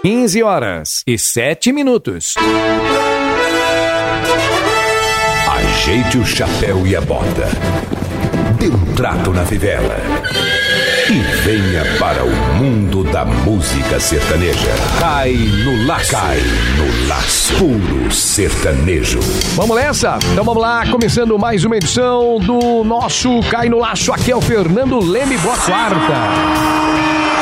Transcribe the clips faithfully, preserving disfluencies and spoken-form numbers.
quinze horas e sete minutos. Ajeite o chapéu e a bota. Dê um trato na fivela. E venha para o mundo da música sertaneja. Cai no laço. Cai no laço. Puro sertanejo. Vamos nessa? Então vamos lá, começando mais uma edição do nosso Cai no Laço. Aqui é o Fernando Leme. Boa quarta.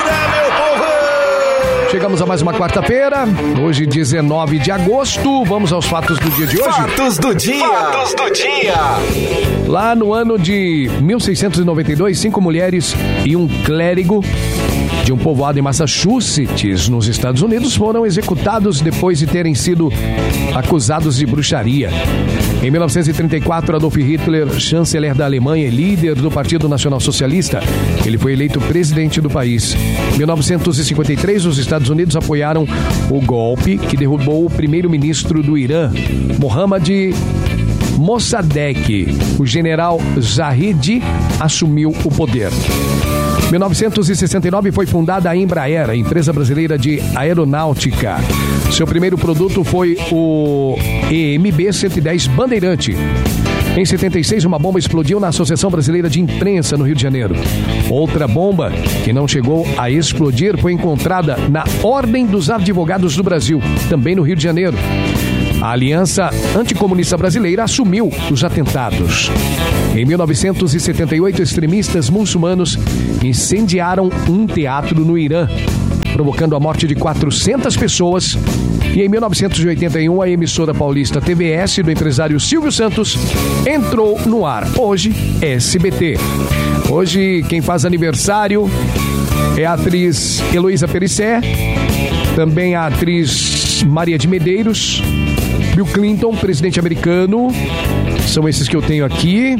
Chegamos a mais uma quarta-feira, hoje dezenove de agosto. Vamos aos fatos do dia de hoje. Fatos do dia. Fatos do dia. Lá no ano de mil seiscentos e noventa e dois, cinco mulheres e um clérigo de um povoado em Massachusetts, nos Estados Unidos, foram executados depois de terem sido acusados de bruxaria. Em mil novecentos e trinta e quatro, Adolf Hitler, chanceler da Alemanha e líder do Partido Nacional Socialista, ele foi eleito presidente do país. Em mil novecentos e cinquenta e três, os Estados Unidos apoiaram o golpe que derrubou o primeiro-ministro do Irã, Mohammad Mossadegh. O general Zahedi assumiu o poder. Em mil novecentos e sessenta e nove foi fundada a Embraer, a empresa brasileira de aeronáutica. Seu primeiro produto foi o E M B cento e dez Bandeirante. Em setenta e seis, uma bomba explodiu na Associação Brasileira de Imprensa, no Rio de Janeiro. Outra bomba, que não chegou a explodir, foi encontrada na Ordem dos Advogados do Brasil, também no Rio de Janeiro. A Aliança Anticomunista Brasileira assumiu os atentados. Em mil novecentos e setenta e oito, extremistas muçulmanos incendiaram um teatro no Irã, provocando a morte de quatrocentas pessoas. E em mil novecentos e oitenta e um, a emissora paulista T V S do empresário Silvio Santos entrou no ar. Hoje, S B T. Hoje, quem faz aniversário é a atriz Heloísa Perissé, também a atriz Maria de Medeiros, Bill Clinton, presidente americano. São esses que eu tenho aqui.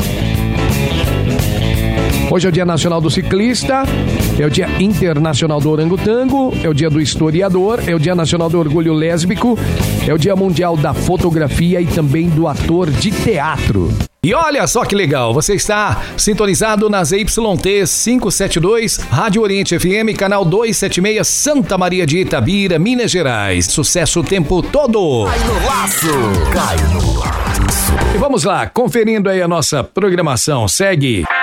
Hoje é o Dia Nacional do Ciclista, é o Dia Internacional do Orangotango, é o Dia do Historiador, é o Dia Nacional do Orgulho Lésbico, é o Dia Mundial da Fotografia e também do Ator de Teatro. E olha só que legal, você está sintonizado nas Y T quinhentos e setenta e dois, Rádio Oriente F M, canal duzentos e setenta e seis, Santa Maria de Itabira, Minas Gerais. Sucesso o tempo todo. Cai no laço. Cai no laço. E vamos lá, conferindo aí a nossa programação. Segue.